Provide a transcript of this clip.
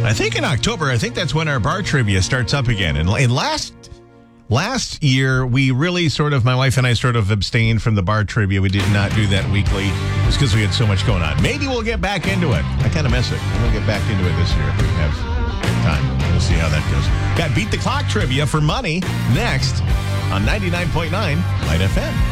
I think in October, I think that's when our bar trivia starts up again. And last year, we really my wife and I sort of abstained from the bar trivia. We did not do that weekly just because we had so much going on. Maybe we'll get back into it. I kind of miss it. We'll get back into it this year if we have time. We'll see how that goes. Got Beat the Clock trivia for money next on 99.9 Light FM.